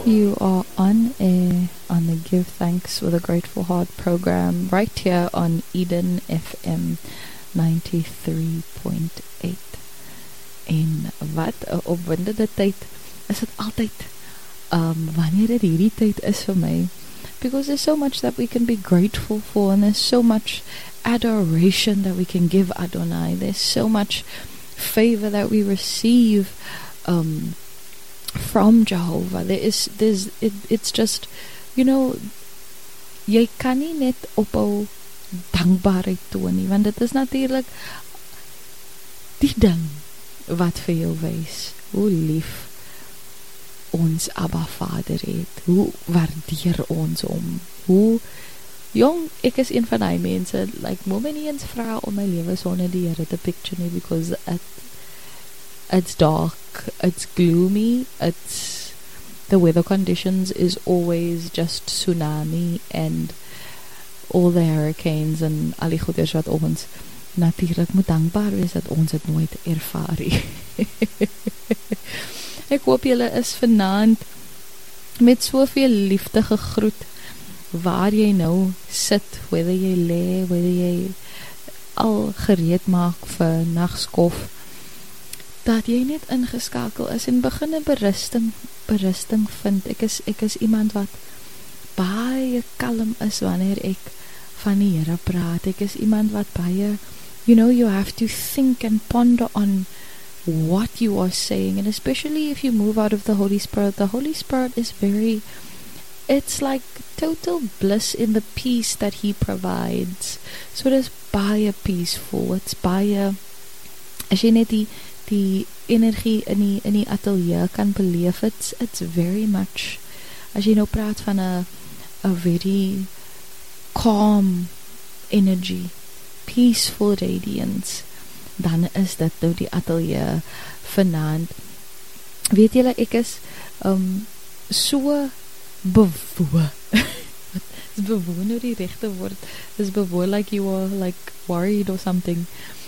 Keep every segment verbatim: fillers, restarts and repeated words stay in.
You are on air on the Give Thanks with a Grateful Heart program right here on Eden F M ninety-three point eight. En wat 'n opwindende tyd is dit altyd um, wanneer dit hierdie tyd is vir my, because there's so much that we can be grateful for, and there's so much adoration that we can give Adonai. There's so much favor that we receive um, from Jehovah. There is, there's, it, it's just, you know, jy kan nie net ophou dankbaarheid toon nie, want dit is natuurlijk die ding wat vir jou wys hoe lief ons Abba Vader het, hoe waardeer ons om, hoe jong, ek is een van die mense, like, moet my nie eens vraag om my lewe sonder die Here te picture nie, because it, it's dark, it's gloomy, it's, the weather conditions is always just tsunami and all the hurricanes en al die goeders wat ons natuurlijk moet dankbaar wees dat ons het nooit ervaar nie. Ek hoop julle is vanaand met soveel liefde gegroet waar jy nou sit, whether jy lê, whether jy al gereed maak vir nagskof, dat jy net ingeskakel is en begin 'n berusting, berusting vind. Ek is, ek is iemand wat baie kalm is wanneer ek van die Here praat. Ek is iemand wat baie, you know, you have to think and ponder on what you are saying, and especially if you move out of the Holy Spirit. The Holy Spirit is very, it's like total bliss in the peace that He provides. So it is baie peaceful, it's baie, as jy net die, die energie in die, in die atelier kan beleef, it's, it's very much, as jy nou praat van a, a very calm energy, peaceful radiance, dan is dit nou die atelier vanaand. Weet julle, ek is um, so bewoe. Is bewoe nou die rechte woord? Is bewoe like you are like worried or something.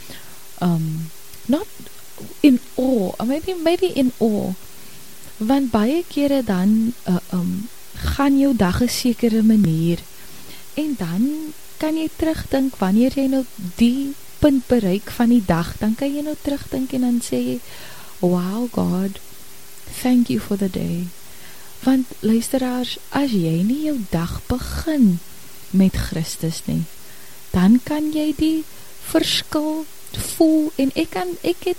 Um, not in awe, maybe, maybe in awe. Want baie kere dan uh, um, gaan jou dag 'n sekere manier en dan kan jy terugdink wanneer jy nou die punt bereik van die dag, dan kan jy nou terugdink en dan sê jy, wow God, thank you for the day. Want luisteraars, as jy nie jou dag begin met Christus nie, dan kan jy die verskil voel, en ek kan, ek het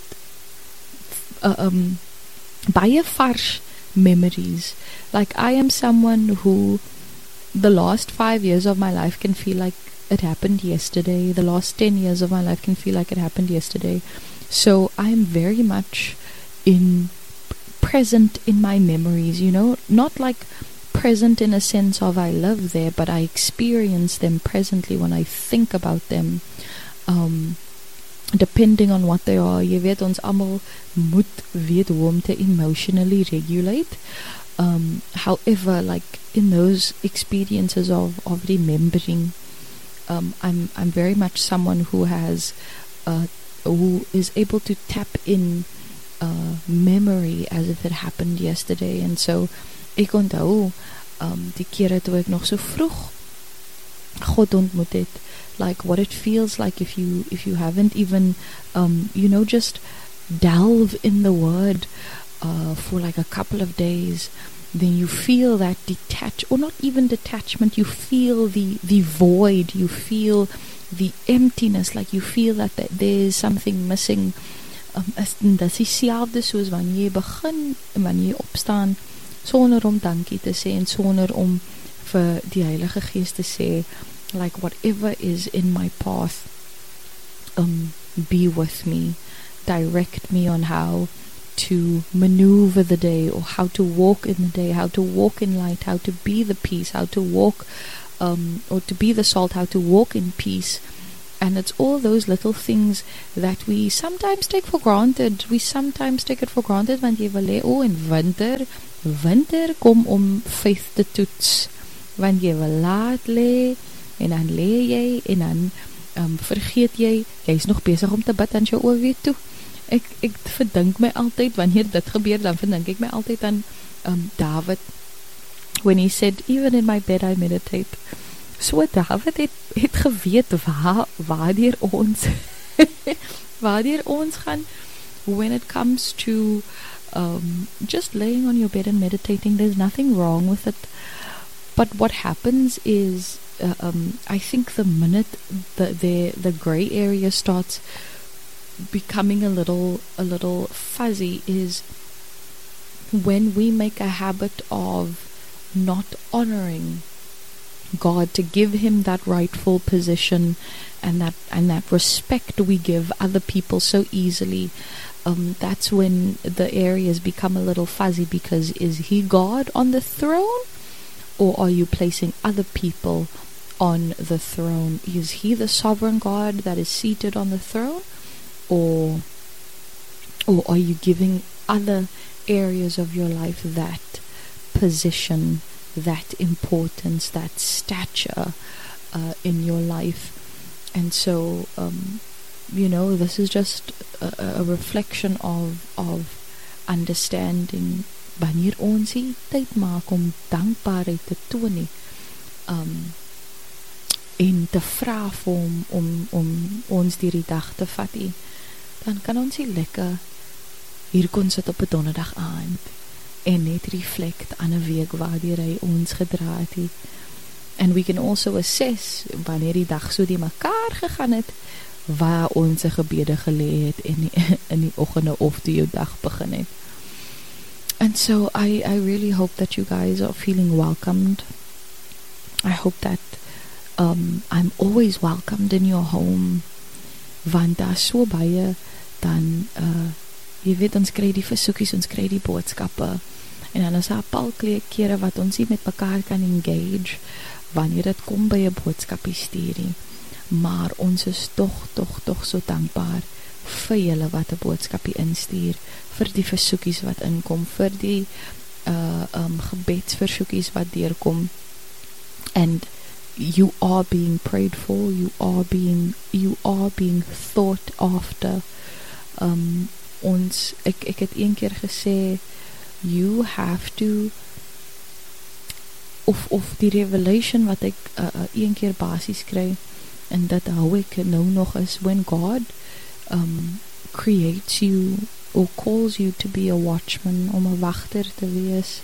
uh, um, baie vars memories. Like, I am someone who the last five years of my life can feel like it happened yesterday. The last ten years of my life can feel like it happened yesterday. So I am very much in present in my memories, you know, not like present in a sense of I live there, but I experience them presently when I think about them. Um, depending on what they are, jy weet, ons almal moet weet hoe om te emotionally regulate. Um, however, like in those experiences of, of remembering, um, I'm, I'm very much someone who has, uh, who is able to tap in uh, memory as if it happened yesterday. And so, ek onthou, um, die kere toe ek nog so vroeg God ontmoet het, like what it feels like if you, if you haven't even, um, you know, just delve in the word, uh, for like a couple of days, then you feel that detach, or not even detachment, you feel the, the void, you feel the emptiness, like you feel that, that there is something missing. Um, is, dat is dieselfde soos wanneer jy begin, en wanneer jy opstaan, sonder om dankie te sê, en sonder om vir die Heilige Gees te sê, like whatever is in my path, um, be with me, direct me on how to maneuver the day, or how to walk in the day, how to walk in light, how to be the peace, how to walk, um, or to be the salt, how to walk in peace. And it's all those little things that we sometimes take for granted. We sometimes take it for granted, want jy wil hê, oh, in winter, winter kom om faith te toets, want jy wil laat lê, en dan lê jy, en dan um, vergeet jy, jy is nog bezig om te bid, en jy oor weer toe. Ek, ek verdink my altyd, wanneer dit gebeur, dan verdink ek my altyd aan um, David, when he said, even in my bed I meditate. So David het, het geweet waar, waardier ons, waardier ons gaan, when it comes to um, just laying on your bed and meditating. There's nothing wrong with it. But what happens is, uh, um, I think the minute the, the, the gray area starts becoming a little, a little fuzzy is when we make a habit of not honoring God, to give him that rightful position and that and that respect we give other people so easily. Um, that's when the areas become a little fuzzy, because is he God on the throne, or are you placing other people on the throne? Is he the sovereign God that is seated on the throne, or or are you giving other areas of your life that position, that importance, that stature uh, in your life? And so um, you know, this is just a, a reflection of of understanding wanneer ons die tyd maak om dankbaarheid te toon nie, um, en te vra vir hom om, om ons die dag te vat nie, dan kan ons nie lekker hier kon sit op 'n donderdag aand en net reflect aan 'n week waardeur hy ons gedra het nie. And we can also assess wanneer die dag so die mekaar gegaan het, waar ons gebede gelê het in die, in die oggende of toe jou dag begin het. And so I, I really hope that you guys are feeling welcomed. I hope that um, I'm always welcomed in your home, want daar so baie dan, uh, jy weet, ons kry die versoekies, ons kry die boodskappe, en dan is daar pal kere wat ons nie met mekaar kan engage, wanneer het kom by 'n boodskapie stuur, maar ons is toch, toch, toch so dankbaar vir julle wat 'n boodskapie instuur, vir die versoekies wat inkom, vir die uh, um, gebedsversoekies wat deurkom, and you are being prayed for, you are being, you are being thought after. Um, ons, ek, ek het een keer gesê, you have to, of, of die revelation wat ek uh, uh, een keer basis kry, en dat hou ek nou nog is, when God um, creates you, or calls you to be a watchman, om 'n wagter te wees,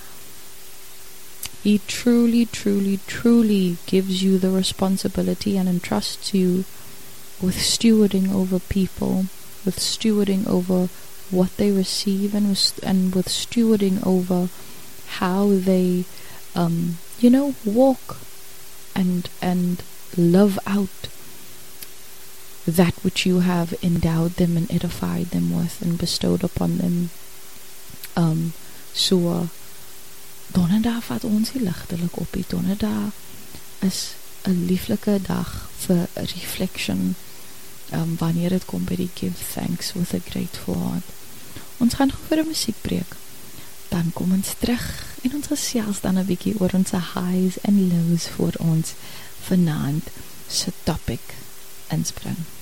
he truly, truly, truly gives you the responsibility and entrusts you with stewarding over people, with stewarding over what they receive, and with, and with stewarding over how they, um, you know, walk and and live out that which you have endowed them and edified them with and bestowed upon them. Um, so, donderdag vat ons die ligtelik op die donderdag is 'n lieflike dag vir reflection, um, wanneer het kom by die give thanks with a grateful heart. Ons gaan gou vir 'n musiekbreek, dan kom ons terug en ons gesels dan 'n bietjie oor ons highs en lows vir ons vanaand se topic inspring.